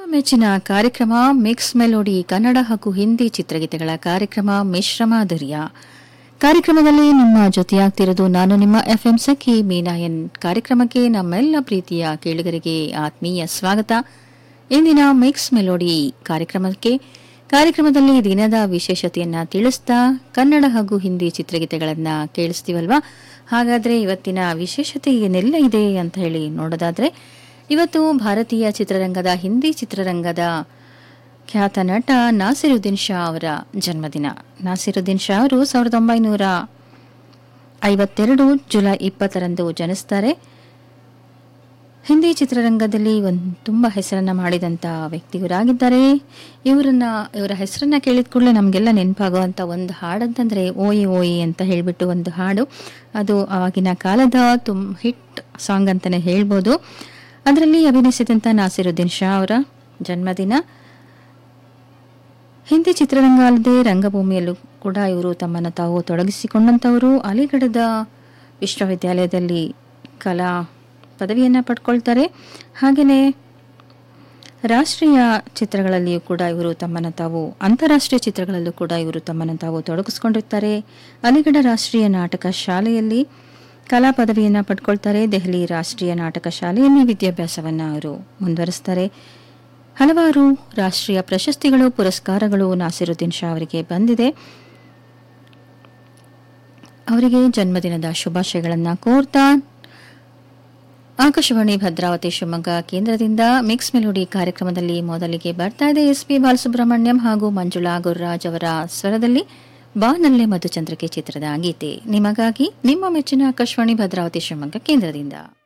ಮೆಚ್ಚಿನ ಕಾರ್ಯಕ್ರಮ mix melody Kannada ಹಾಗೂ ಹಿಂದಿ ಚಿತ್ರಗೀತೆಗಳ ಕಾರ್ಯಕ್ರಮ ಮಿಶ್ರ ಮಾಧುರ್ಯ. ಕಾರ್ಯಕ್ರಮದಲ್ಲಿ ನಿಮ್ಮ ಜೊತೆಯಾಗ್ತಿರೋದು ನಾನು ನಿಮ್ಮ ಎಫ್ಎಂ ಸಖಿ ಮೀನಾಯನ್. ಕಾರ್ಯಕ್ರಮಕ್ಕೆ ನಮ್ಮೆಲ್ಲ ಪ್ರೀತಿಯ ಕೇಳುಗರಿಗೆ ಆತ್ಮೀಯ ಸ್ವಾಗತ. ಇಂದಿನ ಮಿಕ್ಸ್ ಮೆಲೋಡಿ ಕಾರ್ಯಕ್ರಮದಲ್ಲಿ ದಿನದ ವಿಶೇಷತೆಯನ್ನ ತಿಳಿಸ್ತಾ ಕನ್ನಡ ಹಾಗೂ ಹಿಂದಿ ಚಿತ್ರಗೀತೆಗಳನ್ನ ಕೇಳಿಸ್ತೀವಲ್ವಾ. ಹಾಗಾದ್ರೆ ಇವತ್ತಿನ ವಿಶೇಷತೆ ಏನೆಲ್ಲ ಇದೆ ಅಂತ ಹೇಳಿ ನೋಡೋದಾದ್ರೆ, ಇವತ್ತು ಭಾರತೀಯ ಚಿತ್ರರಂಗದ ಹಿಂದಿ ಚಿತ್ರರಂಗದ ಖ್ಯಾತ ನಟ ನಾಸಿರುದ್ದೀನ್ ಶಾ ಅವರ ಜನ್ಮದಿನ. ನಾಸಿರುದ್ದೀನ್ ಶಾ ಅವರು 1952 ಜುಲೈ 20ರಂದು ಜನಿಸ್ತಾರೆ. ಹಿಂದಿ ಚಿತ್ರರಂಗದಲ್ಲಿ ತುಂಬ ಹೆಸರನ್ನ ಮಾಡಿದಂಥ ವ್ಯಕ್ತಿಯವರಾಗಿದ್ದಾರೆ. ಇವರ ಹೆಸರನ್ನ ಕೇಳಿದ ಕೂಡಲೇ ನಮಗೆಲ್ಲ ನೆನಪಾಗುವಂಥ ಒಂದು ಹಾಡಂತಂದರೆ ಓಯಿ ಓಯಿ ಅಂತ ಹೇಳಿಬಿಟ್ಟು ಒಂದು ಹಾಡು. ಅದು ಆವಾಗಿನ ಕಾಲದ ಹಿಟ್ ಸಾಂಗ್ ಅಂತಲೇ ಹೇಳ್ಬೋದು. ಅದರಲ್ಲಿ ಅಭಿನಯಿಸಿದಂಥ ನಾಸಿರುದ್ದೀನ್ ಶಾ ಅವರ ಜನ್ಮದಿನ. ಹಿಂದಿ ಚಿತ್ರರಂಗ ಅಲ್ಲದೆ ರಂಗಭೂಮಿಯಲ್ಲೂ ಕೂಡ ಇವರು ತಮ್ಮನ್ನು ತಾವು ತೊಡಗಿಸಿಕೊಂಡಂಥವರು. ಅಲಿಗಢದ ವಿಶ್ವವಿದ್ಯಾಲಯದಲ್ಲಿ ಕಲಾ ಪದವಿಯನ್ನು ಪಡ್ಕೊಳ್ತಾರೆ. ಹಾಗೆಯೇ ರಾಷ್ಟ್ರೀಯ ಚಿತ್ರಗಳಲ್ಲಿಯೂ ಕೂಡ ಇವರು ತಮ್ಮನ್ನು ತಾವು ಅಂತಾರಾಷ್ಟ್ರೀಯ ಚಿತ್ರಗಳಲ್ಲೂ ಕೂಡ ಇವರು ತಮ್ಮನ್ನು ತಾವು ತೊಡಗಿಸ್ಕೊಂಡಿರ್ತಾರೆ. ಅಲಿಗಢ ರಾಷ್ಟ್ರೀಯ ನಾಟಕ ಶಾಲೆಯಲ್ಲಿ ಕಲಾ ಪದವಿಯನ್ನು ಪಡ್ಕೊಳ್ತಾರೆ. ದೆಹಲಿ ರಾಷ್ಟ್ರೀಯ ನಾಟಕ ಶಾಲೆಯಲ್ಲಿ ವಿದ್ಯಾಭ್ಯಾಸವನ್ನು ಅವರು ಮುಂದುವರಿಸ್ತಾರೆ. ಹಲವಾರು ರಾಷ್ಟ್ರೀಯ ಪ್ರಶಸ್ತಿಗಳು, ಪುರಸ್ಕಾರಗಳು ನಾಸಿರುದ್ದೀನ್ ಶಾ ಅವರಿಗೆ ಬಂದಿದೆ. ಅವರಿಗೆ ಜನ್ಮದಿನದ ಶುಭಾಶಯಗಳನ್ನು ಕೋರ್ತಾ ಆಕಾಶವಾಣಿ ಭದ್ರಾವತಿ ಶಿವಮೊಗ್ಗ ಕೇಂದ್ರದಿಂದ ಮಿಕ್ಸ್ ಮೆಲೋಡಿ ಕಾರ್ಯಕ್ರಮದಲ್ಲಿ ಮೊದಲಿಗೆ ಬರ್ತಾ ಇದೆ ಎಸ್.ಪಿ. ಬಾಲಸುಬ್ರಹ್ಮಣ್ಯಂ ಹಾಗೂ ಮಂಜುಳಾ ಗುರುರಾಜ್ ಅವರ ಸ್ವರದಲ್ಲಿ ಬಾನಲ್ಲೆ ಮಧುಚಂದ್ರಿಕೆ ಚಿತ್ರದ ಗೀತೆ ನಿಮಗಾಗಿ ನಿಮ್ಮ ಮೆಚ್ಚಿನ ಆಕಾಶವಾಣಿ ಭದ್ರಾವತಿ ಶಿವಮೊಗ್ಗ ಕೇಂದ್ರದಿಂದ.